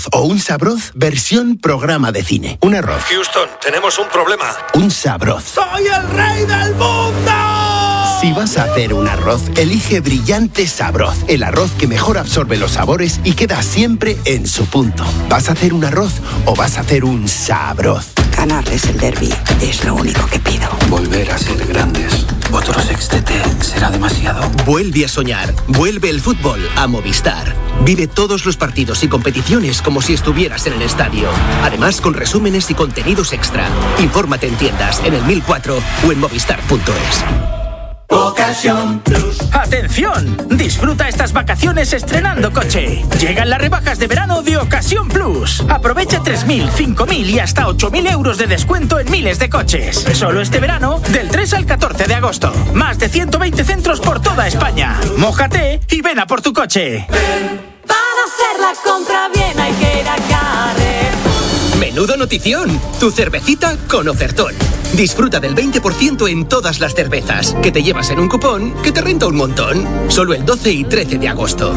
O un sabroz versión programa de cine. Un arroz. Houston, tenemos un problema. Un sabroz. ¡Soy el rey del mundo! Si vas a hacer un arroz, elige Brillante Sabroz. El arroz que mejor absorbe los sabores y queda siempre en su punto. ¿Vas a hacer un arroz o vas a hacer un sabroz? Ganarles el derbi es lo único que pido. Volver a ser grandes. Otro sextete será demasiado. Vuelve a soñar. Vuelve el fútbol a Movistar. Vive todos los partidos y competiciones como si estuvieras en el estadio. Además, con resúmenes y contenidos extra. Infórmate en tiendas, en el 1004 o en movistar.es. Ocasión Plus. ¡Atención! Disfruta estas vacaciones estrenando coche. Llegan las rebajas de verano de Ocasión Plus. Aprovecha 3.000, 5.000 y hasta 8.000 euros de descuento en miles de coches. Solo este verano, del 3 al 14 de agosto. Más de 120 centros por toda España. Mójate y ven a por tu coche. Para hacer la compra bien hay que ir a Carrefour. ¡Menudo notición! Tu cervecita con ofertón. Disfruta del 20% en todas las cervezas, que te llevas en un cupón que te renta un montón. Solo el 12 y 13 de agosto.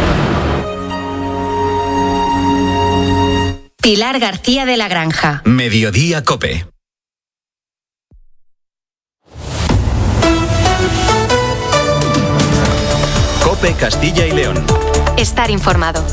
Pilar García de la Granja. Mediodía COPE. COPE Castilla y León. Estar informado.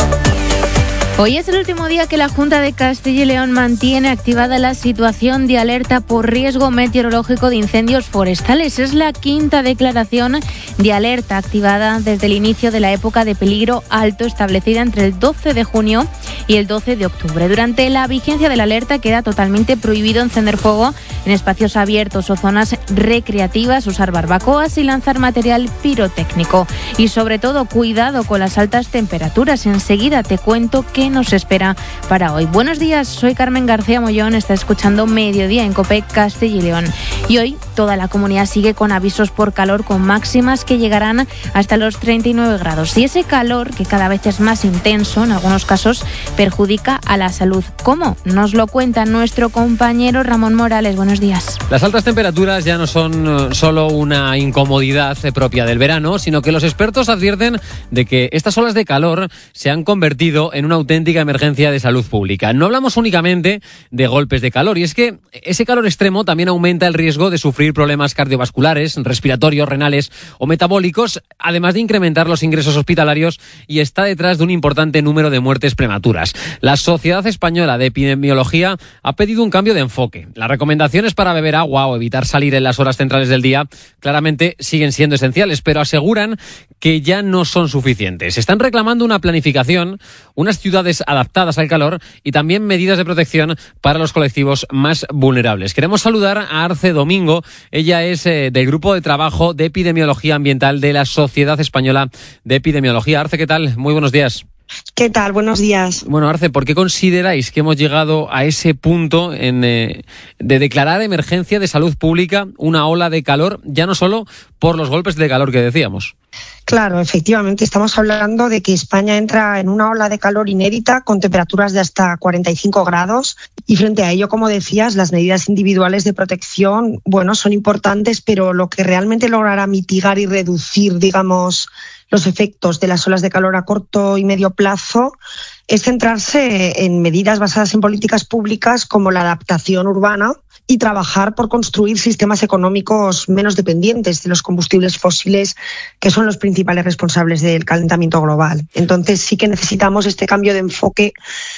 Hoy es el último día que la Junta de Castilla y León mantiene activada la situación de alerta por riesgo meteorológico de incendios forestales. Es la quinta declaración de alerta activada desde el inicio de la época de peligro alto establecida entre el 12 de junio y el 12 de octubre. Durante la vigencia de la alerta queda totalmente prohibido encender fuego en espacios abiertos o zonas recreativas, usar barbacoas y lanzar material pirotécnico. Y sobre todo, cuidado con las altas temperaturas. Enseguida te cuento qué nos espera para hoy. Buenos días, soy Carmen García Mollón, está escuchando Mediodía en COPE Castilla y León. Y hoy toda la comunidad sigue con avisos por calor, con máximas que llegarán hasta los 39 grados. Y ese calor, que cada vez es más intenso, en algunos casos perjudica a la salud. ¿Cómo? Nos lo cuenta nuestro compañero Ramón Morales. Buenos días. Las altas temperaturas ya no son solo una incomodidad propia del verano, sino que los expertos advierten de que estas olas de calor se han convertido en una auténtica emergencia de salud pública. No hablamos únicamente de golpes de calor, y es que ese calor extremo también aumenta el riesgo de sufrir problemas cardiovasculares, respiratorios, renales o metabólicos, además de incrementar los ingresos hospitalarios, y está detrás de un importante número de muertes prematuras. La Sociedad Española de Epidemiología ha pedido un cambio de enfoque. Las recomendaciones para beber agua o evitar salir en las horas centrales del día claramente siguen siendo esenciales, pero aseguran que ya no son suficientes. Están reclamando una planificación, unas ciudades adaptadas al calor y también medidas de protección para los colectivos más vulnerables. Queremos saludar a Arce Domingo. Ella es del Grupo de Trabajo de Epidemiología Ambiental de la Sociedad Española de Epidemiología. Arce, ¿qué tal? Muy buenos días. ¿Qué tal? Buenos días. Bueno, Arce, ¿por qué consideráis que hemos llegado a ese punto de declarar emergencia de salud pública una ola de calor, ya no solo por los golpes de calor que decíamos? Claro, efectivamente, estamos hablando de que España entra en una ola de calor inédita con temperaturas de hasta 45 grados y frente a ello, como decías, las medidas individuales de protección, bueno, son importantes, pero lo que realmente logrará mitigar y reducir, digamos, los efectos de las olas de calor a corto y medio plazo es centrarse en medidas basadas en políticas públicas como la adaptación urbana y trabajar por construir sistemas económicos menos dependientes de los combustibles fósiles, que son los principales responsables del calentamiento global. Entonces sí que necesitamos este cambio de enfoque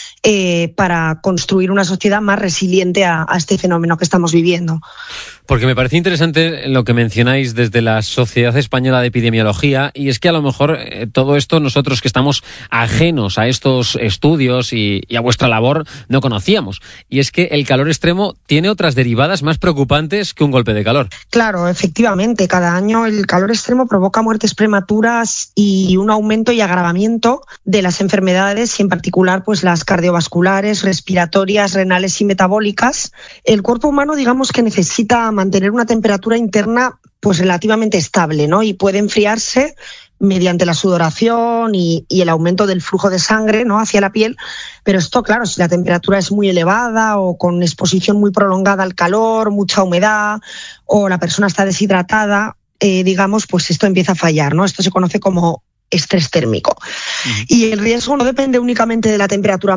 para construir una sociedad más resiliente a este fenómeno que estamos viviendo. Porque me parece interesante lo que mencionáis desde la Sociedad Española de Epidemiología, y es que a lo mejor todo esto nosotros que estamos ajenos a estos estudios y a vuestra labor no conocíamos. Y es que el calor extremo tiene otras derivadas más preocupantes que un golpe de calor. Claro, efectivamente. Cada año el calor extremo provoca muertes prematuras y un aumento y agravamiento de las enfermedades, y en particular pues las cardiovasculares, respiratorias, renales y metabólicas. El cuerpo humano, digamos que necesita mantener una temperatura interna pues relativamente estable, ¿no? Y puede enfriarse mediante la sudoración y el aumento del flujo de sangre, ¿no?, hacia la piel. Pero esto, claro, si la temperatura es muy elevada o con exposición muy prolongada al calor, mucha humedad, o la persona está deshidratada, digamos, pues esto empieza a fallar, ¿no? Esto se conoce como estrés térmico. Y el riesgo no depende únicamente de la temperatura